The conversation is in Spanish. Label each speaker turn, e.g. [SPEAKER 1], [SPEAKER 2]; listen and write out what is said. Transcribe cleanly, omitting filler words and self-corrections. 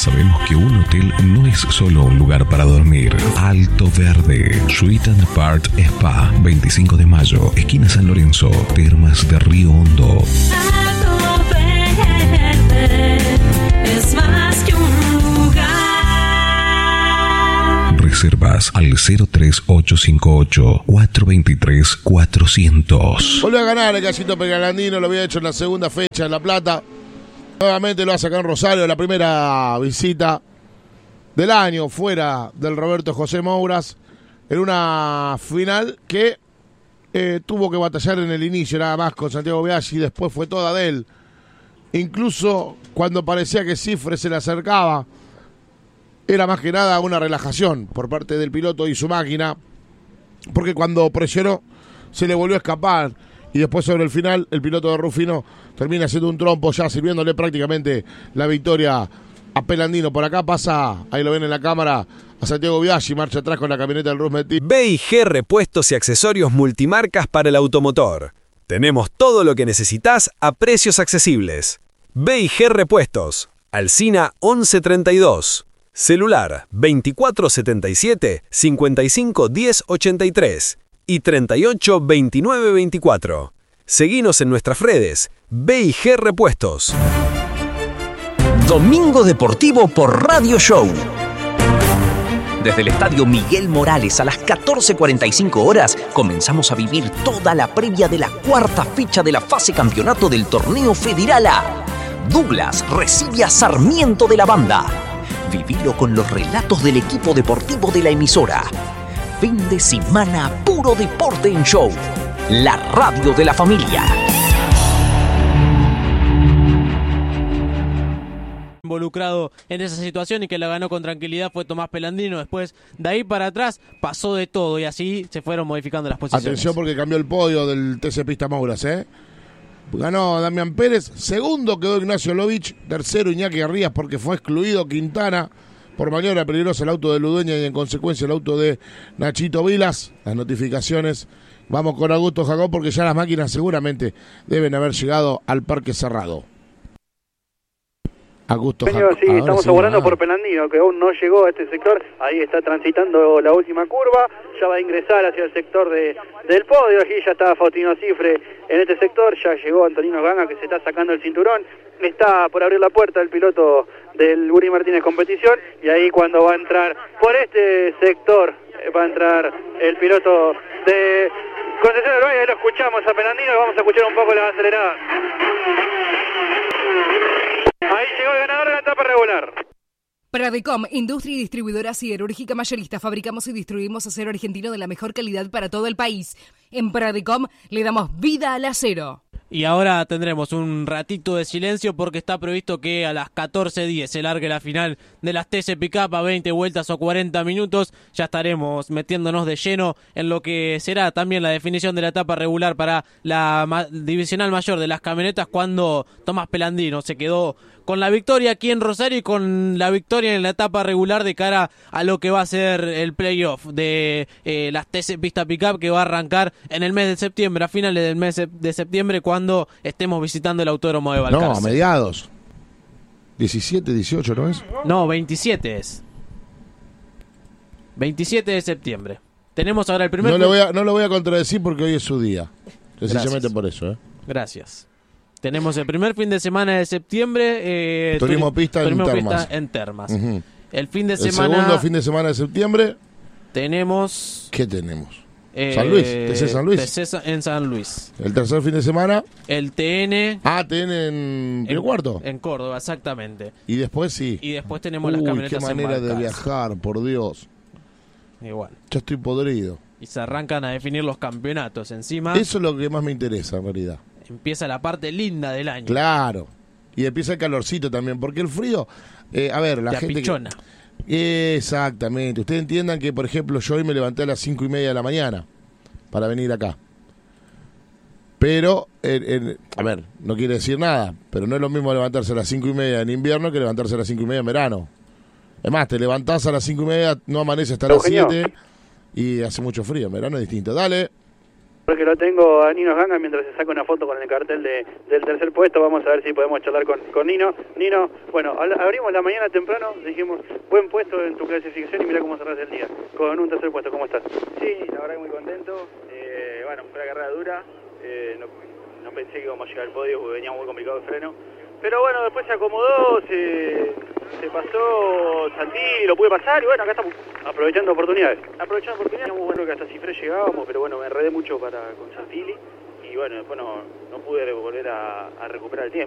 [SPEAKER 1] Sabemos que un hotel no es solo un lugar para dormir. Alto Verde, Suite and Part Spa, 25 de mayo, esquina San Lorenzo, Termas de Río Hondo.
[SPEAKER 2] Alto Verde es más que un lugar.
[SPEAKER 1] Reservas al 03858-423-400.
[SPEAKER 3] Volvió a ganar el Gallito Pegalandino, lo había hecho en la segunda fecha en La Plata. Nuevamente lo va a sacar en Rosario, la primera visita del año fuera del Roberto José Mouras, en una final que tuvo que batallar en el inicio nada más con Santiago Biaggi, y después fue toda de él. Incluso cuando parecía que Cifre se le acercaba, era más que nada una relajación por parte del piloto y su máquina, porque cuando presionó se le volvió a escapar. Y después sobre el final, el piloto de Rufino termina haciendo un trompo, ya sirviéndole prácticamente la victoria a Pelandino. Por acá pasa, ahí lo ven en la cámara, a Santiago Biaggi, marcha atrás con la camioneta del Rusmetti.
[SPEAKER 4] B&G Repuestos y Accesorios Multimarcas para el automotor. Tenemos todo lo que necesitas a precios accesibles. B&G Repuestos, Alsina 1132. Celular 2477-551083 y 382924. Seguinos en nuestras redes. B&G Repuestos.
[SPEAKER 5] Domingo Deportivo por Radio Show. Desde el Estadio Miguel Morales a las 14:45 horas comenzamos a vivir toda la previa de la cuarta fecha de la fase campeonato del torneo Federal A. Douglas recibe a Sarmiento de la Banda. Vivilo con los relatos del equipo deportivo de la emisora. Fin de semana puro deporte en show. La radio de la familia.
[SPEAKER 6] Involucrado en esa situación y que la ganó con tranquilidad fue Tomás Pelandino. Después, de ahí para atrás, pasó de todo y así se fueron modificando las posiciones.
[SPEAKER 3] Atención porque cambió el podio del TC Pista Mouras, Ganó Damián Pérez, segundo quedó Ignacio Lovich, tercero Iñaki Arrías porque fue excluido Quintana por maniobra peligrosa el auto de Ludueña y en consecuencia el auto de Nachito Vilas. Las notificaciones, vamos con Augusto Jacob porque ya las máquinas seguramente deben haber llegado al parque cerrado. Augusto
[SPEAKER 7] Jacob. Sí, estamos aguardando por Pelandino, que aún no llegó a este sector. Ahí está transitando la última curva, ya va a ingresar hacia el sector del podio. Allí ya está Faustino Cifre en este sector, ya llegó Antonino Ganga que se está sacando el cinturón. Está por abrir la puerta el piloto del Guri Martínez Competición, y ahí cuando va a entrar por este sector, va a entrar el piloto de Concepción del Valle. Ahí lo escuchamos a Pelandino, vamos a escuchar un poco la acelerada. Ahí llegó el ganador de la etapa regular.
[SPEAKER 8] Pradecom, industria y distribuidora siderúrgica mayorista. Fabricamos y distribuimos acero argentino de la mejor calidad para todo el país. En Pradecom le damos vida al acero.
[SPEAKER 6] Y ahora tendremos un ratito de silencio porque está previsto que a las 14:10 se largue la final de las TC Pickup a 20 vueltas o 40 minutos. Ya estaremos metiéndonos de lleno en lo que será también la definición de la etapa regular para la divisional mayor de las camionetas, cuando Tomás Pelandino se quedó con la victoria aquí en Rosario y con la victoria en la etapa regular de cara a lo que va a ser el playoff de las TC Pista Pickup, que va a arrancar en el mes de septiembre, a finales del mes de septiembre, cuando estemos visitando el autódromo de Balcarce.
[SPEAKER 3] No, a mediados. 17, 18, ¿no es?
[SPEAKER 6] No, 27 es. 27 de septiembre. Tenemos ahora el primer...
[SPEAKER 3] No lo voy a contradecir porque hoy es su día. Precisamente por eso,
[SPEAKER 6] Gracias. Tenemos el primer fin de semana de septiembre.
[SPEAKER 3] Turismo Pista
[SPEAKER 6] en Termas.
[SPEAKER 3] Uh-huh.
[SPEAKER 6] El fin de
[SPEAKER 3] el
[SPEAKER 6] semana...
[SPEAKER 3] segundo fin de semana de septiembre...
[SPEAKER 6] Tenemos...
[SPEAKER 3] ¿Qué tenemos? San Luis, TC San Luis.
[SPEAKER 6] TC en San Luis.
[SPEAKER 3] El tercer fin de semana...
[SPEAKER 6] El TN...
[SPEAKER 3] TN en Río Cuarto.
[SPEAKER 6] En Córdoba, exactamente.
[SPEAKER 3] Y después sí.
[SPEAKER 6] Y después tenemos las camionetas
[SPEAKER 3] qué manera de viajar, por Dios.
[SPEAKER 6] Igual.
[SPEAKER 3] Ya estoy podrido.
[SPEAKER 6] Y se arrancan a definir los campeonatos encima.
[SPEAKER 3] Eso es lo que más me interesa, en realidad.
[SPEAKER 6] Empieza la parte linda del año.
[SPEAKER 3] Claro. Y empieza el calorcito también, porque el frío... a ver, la gente...
[SPEAKER 6] Apichona.
[SPEAKER 3] Exactamente. Ustedes entiendan que, por ejemplo, yo hoy me levanté a las 5:30 de la mañana para venir acá. Pero, a ver, no quiere decir nada, pero no es lo mismo levantarse a las 5:30 en invierno que levantarse a las 5:30 en verano. Es más, te levantás a las 5:30, no amanece hasta las 7 y hace mucho frío. En verano es distinto. Dale.
[SPEAKER 7] Porque lo tengo a Nino Ganga mientras se saca una foto con el cartel del tercer puesto. Vamos a ver si podemos charlar con Nino. Nino, bueno, abrimos la mañana temprano, dijimos, buen puesto en tu clasificación y mira cómo cerraste el día. Con un tercer puesto, ¿cómo estás?
[SPEAKER 9] Sí, la verdad que muy contento. Bueno, fue una carrera dura. No pensé que íbamos a llegar al podio porque venía muy complicado el freno. Pero bueno, después se acomodó, se pasó Santi, lo pude pasar y bueno, acá estamos.
[SPEAKER 7] Aprovechando oportunidades.
[SPEAKER 9] Aprovechando oportunidades, muy bueno que hasta Cifré llegábamos, pero bueno, me enredé mucho con Santilli y bueno, después no pude volver a recuperar el tiempo.